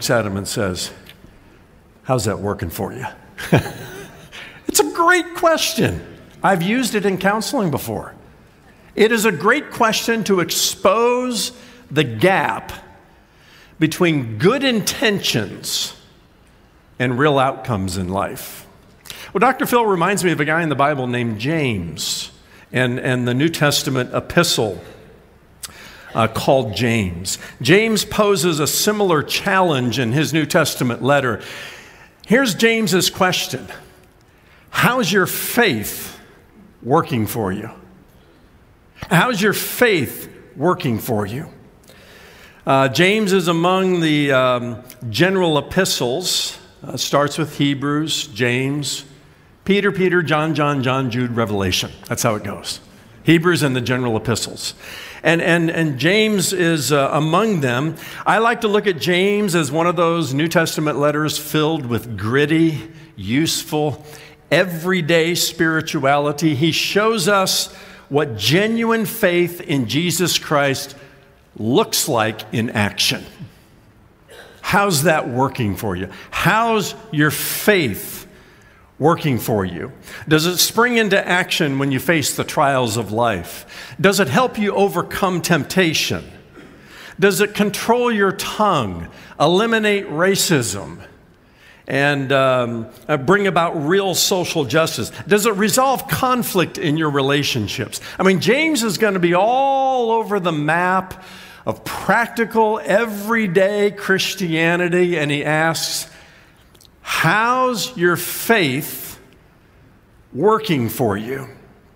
looks at him and says, "How's that working for you?" It's a great question. I've used it in counseling before. It is a great question to expose the gap between good intentions and real outcomes in life. Well, Dr. Phil reminds me of a guy in the Bible named James and the New Testament epistle called James. James poses a similar challenge in his New Testament letter. Here's James's question: how's your faith working for you? How's your faith working for you? James is among the general epistles. Starts with Hebrews, James, Peter, John, Jude, Revelation. That's how it goes. Hebrews and the general epistles. And James is among them. I like to look at James as one of those New Testament letters filled with gritty, useful, everyday spirituality. He shows us what genuine faith in Jesus Christ looks like in action. How's that working for you? How's your faith working for you? Does it spring into action when you face the trials of life? Does it help you overcome temptation? Does it control your tongue, eliminate racism, and bring about real social justice? Does it resolve conflict in your relationships? I mean, James is going to be all over the map of practical, everyday Christianity, and he asks, how's your faith working for you?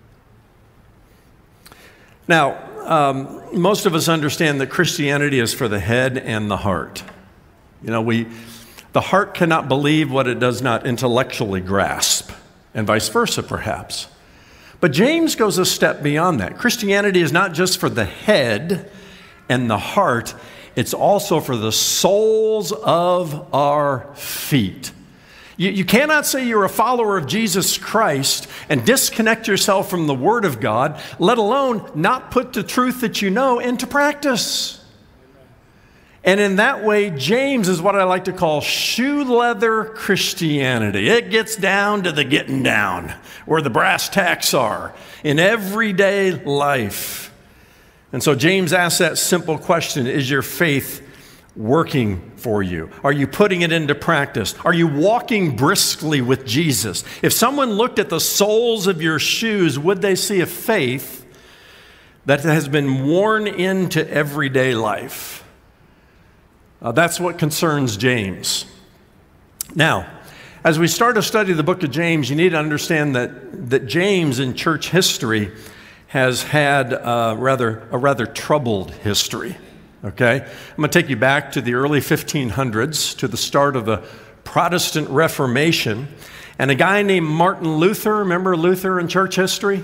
Now, most of us understand that Christianity is for the head and the heart. You know, the heart cannot believe what it does not intellectually grasp, and vice versa, perhaps. But James goes a step beyond that. Christianity is not just for the head and the heart, it's also for the soles of our feet. You cannot say you're a follower of Jesus Christ and disconnect yourself from the Word of God, let alone not put the truth that you know into practice. And in that way, James is what I like to call shoe leather Christianity. It gets down to the getting down, where the brass tacks are in everyday life. And so James asks that simple question: is your faith working for you? Are you putting it into practice? Are you walking briskly with Jesus? If someone looked at the soles of your shoes, would they see a faith that has been worn into everyday life? That's what concerns James. Now, as we start to study the book of James, you need to understand that James in church history has had a rather troubled history, okay? I'm going to take you back to the early 1500s, to the start of the Protestant Reformation, and a guy named Martin Luther. Remember Luther in church history?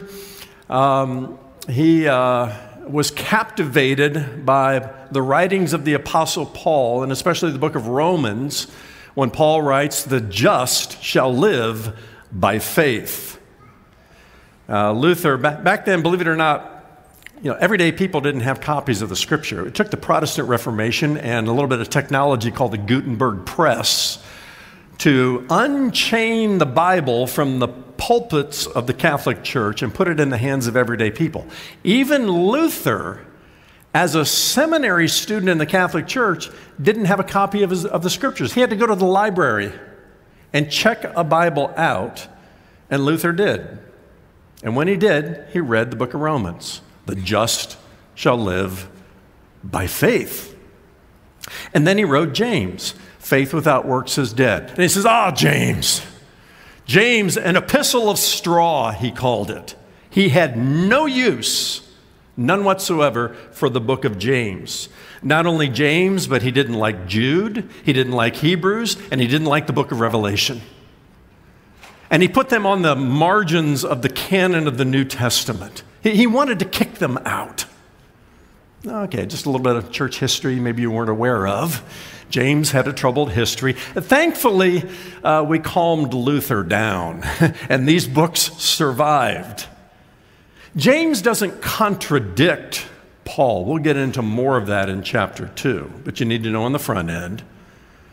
He was captivated by the writings of the Apostle Paul, and especially the book of Romans, when Paul writes, "The just shall live by faith." Luther, back then, believe it or not, everyday people didn't have copies of the Scripture. It took the Protestant Reformation and a little bit of technology called the Gutenberg Press to unchain the Bible from the pulpits of the Catholic Church and put it in the hands of everyday people. Even Luther, as a seminary student in the Catholic Church, didn't have a copy of the Scriptures. He had to go to the library and check a Bible out, and Luther did. And when he did, he read the book of Romans. The just shall live by faith. And then he wrote James. Faith without works is dead. And he says, James, an epistle of straw, he called it. He had no use, none whatsoever, for the book of James. Not only James, but he didn't like Jude, he didn't like Hebrews, and he didn't like the book of Revelation. And he put them on the margins of the canon of the New Testament. He wanted to kick them out. Okay, just a little bit of church history maybe you weren't aware of. James had a troubled history. Thankfully, we calmed Luther down, and these books survived. James doesn't contradict Paul. We'll get into more of that in chapter 2, but you need to know on the front end